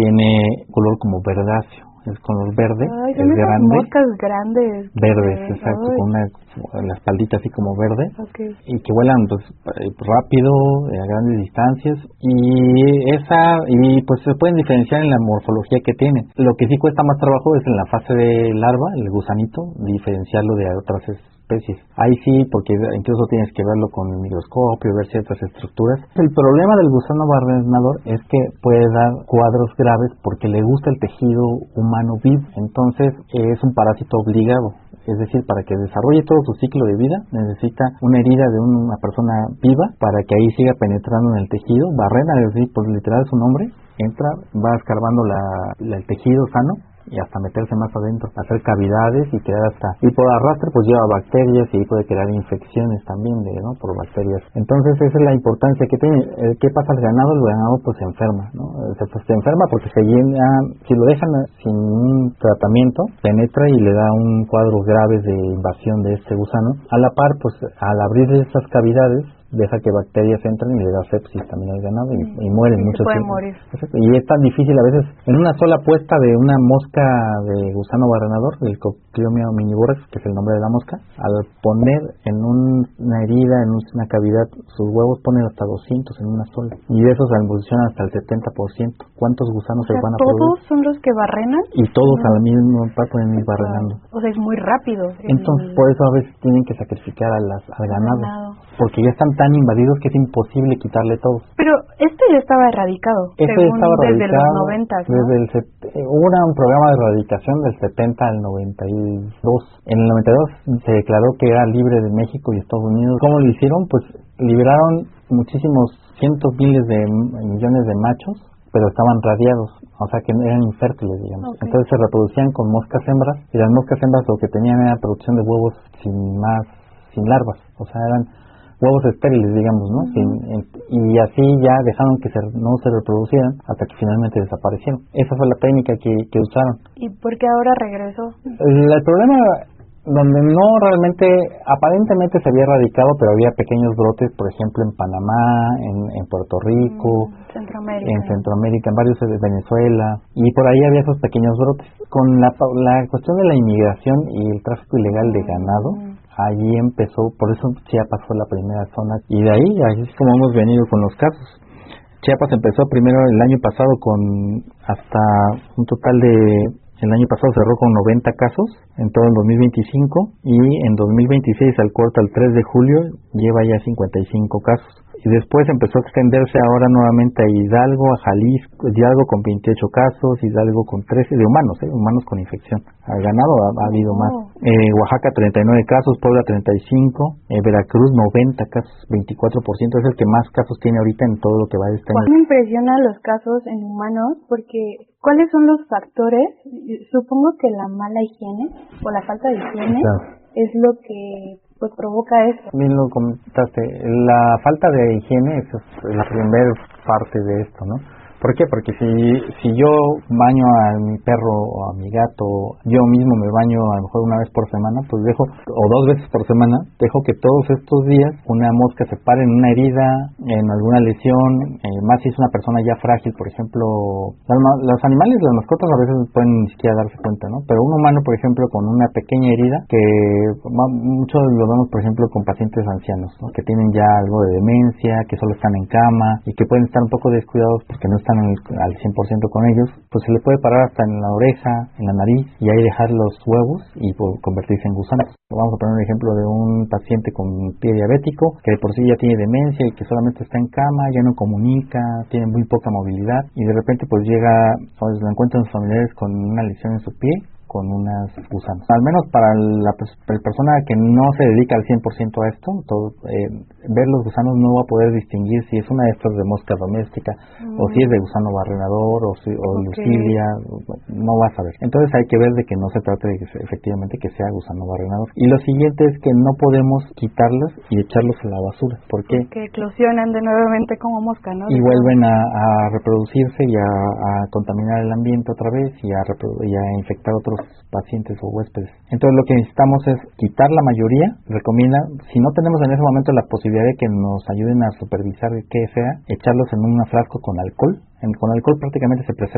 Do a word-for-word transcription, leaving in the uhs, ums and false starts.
tiene color como verdáceo, es color verde, Ay, es son esas grande, moscas grandes. verdes, que- exacto, ay, con una la espaldita así como verde, okay. y que vuelan pues eh, rápido, eh, a grandes distancias, y esa y pues se pueden diferenciar en la morfología que tienen. Lo que sí cuesta más trabajo es en la fase de larva, el gusanito, diferenciarlo de otras especies. Ahí sí, porque incluso tienes que verlo con el microscopio, ver ciertas estructuras. El problema del gusano barrenador es que puede dar cuadros graves porque le gusta el tejido humano vivo, entonces eh, es un parásito obligado. Es decir, para que desarrolle todo su ciclo de vida, necesita una herida de una persona viva para que ahí siga penetrando en el tejido. Barrena, es decir, pues literal su nombre, entra, va escarbando la, la- el tejido sano y hasta meterse más adentro, hacer cavidades y quedar hasta... Y por arrastre pues lleva bacterias y puede crear infecciones también, de, ¿no? Por bacterias. Entonces esa es la importancia que tiene. Eh, ¿Qué pasa al ganado? El ganado pues se enferma, ¿no? Se, pues, se enferma porque se llena, si lo dejan sin un tratamiento, penetra y le da un cuadro grave de invasión de este gusano. A la par, pues al abrir esas cavidades, deja que bacterias entren y le da sepsis también al ganado y, y mueren Y se muchos. puede morir. Exacto. Y es tan difícil a veces, en una sola puesta de una mosca de gusano barrenador, el Cocliomia miniborax, que es el nombre de la mosca, al poner en un- una herida, en una cavidad, sus huevos ponen hasta doscientos en una sola. Y de esos evolucionan hasta el setenta por ciento. ¿Cuántos gusanos O sea, se van a ¿todos producir? son los que barrenan? Y todos No. al mismo par pueden ir barrenando. O sea, es muy rápido. el- Entonces, por eso a veces tienen que sacrificar a las, al ganado, ganado. porque ya están tan invadidos que es imposible quitarle todo. Pero este ya estaba erradicado, Este según estaba desde erradicado los noventas, ¿no? desde el set- eh, hubo una- un programa de erradicación del setenta al noventa y dos. En el noventa y dos se declaró que era libre de México y Estados Unidos. ¿Cómo lo hicieron? Pues liberaron muchísimos cientos miles de m- millones de machos, pero estaban radiados, o sea que eran infértiles, digamos. Ok. Entonces se reproducían con moscas hembras, y las moscas hembras lo que tenían era producción de huevos sin más, sin larvas, o sea eran huevos estériles, digamos, ¿no? Ujú. Sin- en- y así ya dejaron que se, no se reproducieran hasta que finalmente desaparecieron. Esa fue la técnica que, que usaron. ¿Y por qué ahora regresó? El, el problema donde no realmente, aparentemente se había erradicado, pero había pequeños brotes, por ejemplo en Panamá, en, en Puerto Rico, Mm, Centroamérica. en Centroamérica, en varios de Venezuela, y por ahí había esos pequeños brotes. Con la, pa- la cuestión de la inmigración y el tráfico ilegal de ganado, Mm. allí empezó, por eso Chiapas fue la primera zona, y de ahí, así es como hemos venido con los casos. Chiapas empezó primero el año pasado con hasta un total de, el año pasado cerró con noventa casos en todo el dos mil veinticinco, y en dos mil veintiséis al corte al tres de julio lleva ya cincuenta y cinco casos. Y después empezó a extenderse ahora nuevamente a Hidalgo, a Jalisco, Hidalgo con veintiocho casos, Hidalgo con trece de humanos, ¿eh? humanos con infección. Al ganado ha, ha habido Oh. más. Eh, Oaxaca treinta y nueve casos, Puebla treinta y cinco, eh, Veracruz noventa casos, veinticuatro por ciento, es el que más casos tiene ahorita en todo lo que va de este año. Me impresionan los casos en humanos porque ¿cuáles son los factores? Supongo que la mala higiene o la falta de higiene Claro. es lo que pues provoca eso. Bien lo comentaste, la falta de higiene es la primera parte de esto, ¿no? ¿Por qué? Porque si, si yo baño a mi perro o a mi gato, yo mismo me baño a lo mejor una vez por semana, pues dejo, o dos veces por semana, dejo que todos estos días una mosca se pare en una herida, en alguna lesión, eh, más si es una persona ya frágil, por ejemplo, las ma- los animales, las mascotas a veces pueden ni siquiera darse cuenta, ¿no? Pero un humano, por ejemplo, con una pequeña herida, que ma- muchos lo vemos, por ejemplo, con pacientes ancianos, ¿no? Que tienen ya algo de demencia, que solo están en cama y que pueden estar un poco descuidados porque no están al, al cien por ciento con ellos, pues se le puede parar hasta en la oreja, en la nariz, y ahí dejar los huevos y pues, convertirse en gusanos. Vamos a poner un ejemplo de un paciente con pie diabético, que de por sí ya tiene demencia y que solamente está en cama, ya no comunica, tiene muy poca movilidad, y de repente pues llega, o lo encuentran sus familiares con una lesión en su pie, con unas gusanos. Al menos para la, la persona que no se dedica al cien por ciento a esto, todo, eh, ver los gusanos no va a poder distinguir si es una de estas de mosca doméstica, Mm. o si es de gusano barrenador, o, si, o Ok. lucilia, no va a saber. Entonces hay que ver de que no se trate de que se- efectivamente que sea gusano barrenador. Y lo siguiente es que no podemos quitarlos y echarlos a la basura. ¿Por qué? Que eclosionan de nuevamente como mosca, ¿no? Y De vuelven a, a reproducirse y a, a contaminar el ambiente otra vez y a, reprodu- y a infectar otros pacientes o huéspedes. Entonces lo que necesitamos es quitar la mayoría. Recomienda, si no tenemos en ese momento la posibilidad de que nos ayuden a supervisar que sea, echarlos en un frasco con alcohol. En- con alcohol prácticamente se preserva